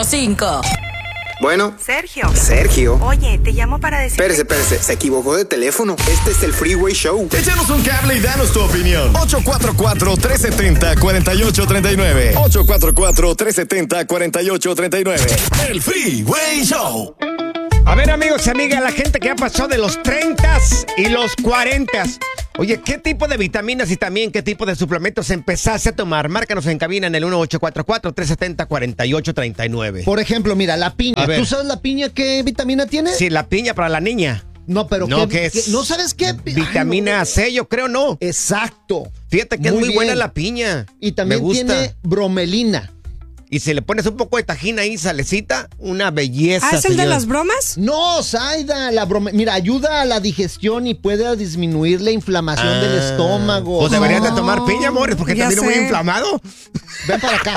105. Bueno. Sergio. Oye, te llamo para decir... Espérese. Se equivocó de teléfono. Este es el Freeway Show. Échanos un cable y danos tu opinión. 844-370-4839. 844-370-4839. El Freeway Show. A ver, amigos y amigas, la gente que ya pasó de los 30s y los 40s. Oye, ¿qué tipo de vitaminas y también qué tipo de suplementos empezaste a tomar? Márcanos en cabina en el 1844-370-4839. Por ejemplo, mira, la piña. ¿Tú sabes la piña qué vitamina tiene? Sí, la piña para la niña. No, pero no, ¿qué es? ¿No sabes qué? Vitamina C, yo creo, no. Exacto. Fíjate que es muy buena la piña. Y también tiene bromelina. Y si le pones un poco de tajín ahí, salecita, una belleza. ¿Ah, es el de las bromas? No, Zaida, mira, ayuda a la digestión y puede disminuir la inflamación del estómago. Pues deberías de tomar piña, amores, porque también es muy inflamado. Ven para acá.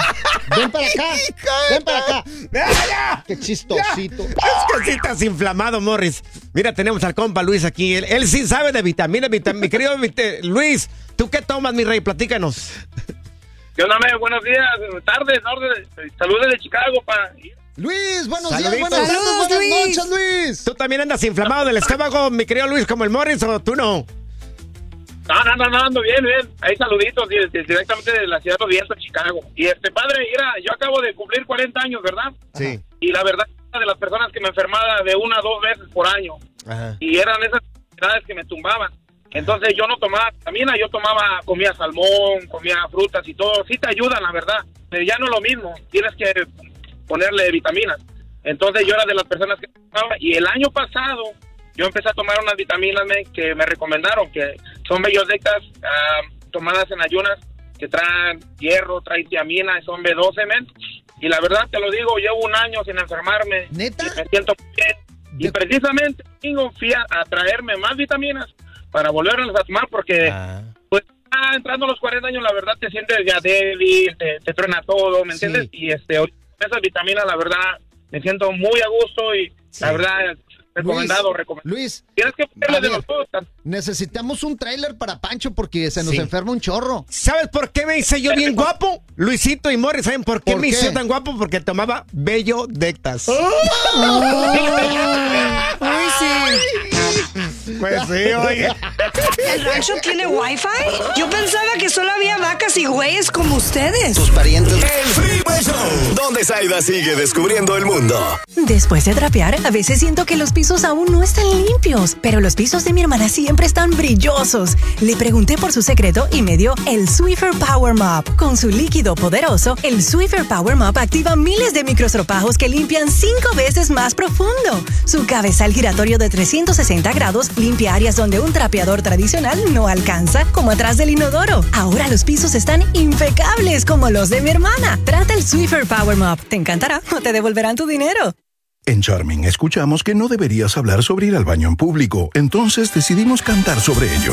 Qué chistosito. Es que sí estás inflamado, Morris. Mira, tenemos al compa Luis aquí. Él sí sabe de vitaminas. Mi querido Luis, ¿tú qué tomas, mi rey? Platícanos. ¿Qué onda, buenos días, tardes, saludos de Chicago, Luis, buenos días, buenas noches, Luis. ¿Tú también andas inflamado del estómago, mi querido Luis, como el Morris, o tú no? No, ando bien. Ahí saluditos directamente de la ciudad de Oviedo, Chicago. Y padre, mira, yo acabo de cumplir 40 años, ¿verdad? Sí. Y la verdad, de las personas que me enfermaba de 1 a 2 veces por año. Ajá. Y eran esas enfermedades que me tumbaban. Entonces yo no tomaba vitamina, comía salmón, comía frutas y todo. Sí te ayudan, la verdad, pero ya no es lo mismo. Tienes que ponerle vitaminas. Entonces yo era de las personas que tomaba. Y el año pasado yo empecé a tomar unas vitaminas que me recomendaron, que son Bellodectas tomadas en ayunas, que traen hierro, traen tiamina, son B12, Y la verdad te lo digo, llevo 1 año sin enfermarme. ¿Neta? Y me siento bien. Y precisamente fui a traerme más vitaminas para volverlas a tomar, porque pues entrando a los 40 años, la verdad te sientes ya débil, te truena todo, ¿me entiendes? Y esas vitaminas, la verdad, me siento muy a gusto y la verdad, recomendado. Luis, tienes que ponerle de los dos. Necesitamos un tráiler para Pancho porque se nos enferma un chorro. ¿Sabes por qué me hice yo bien guapo? Luisito y Morris, ¿saben por qué me hice tan guapo? Porque tomaba Bellodectas. ¡Ay, sí! Pues sí, oye. ¿El rancho tiene wifi? Yo pensaba que solo había vacas y güeyes como ustedes. Tus parientes. El Freeway Show, donde Zaida sigue descubriendo el mundo. Después de trapear, a veces siento que los pisos aún no están limpios, pero los pisos de mi hermana siempre están brillosos. Le pregunté por su secreto y me dio el Swiffer Power Mop. Con su líquido poderoso, el Swiffer Power Mop activa miles de microstropajos que limpian 5 veces más profundo. Su cabezal giratorio de 360 grados limpia áreas donde un trapeador tradicional no alcanza, como atrás del inodoro. Ahora los pisos están impecables como los de mi hermana. Trata el Swiffer Power Mop. Te encantará o te devolverán tu dinero. En Charming escuchamos que no deberías hablar sobre ir al baño en público, entonces decidimos cantar sobre ello.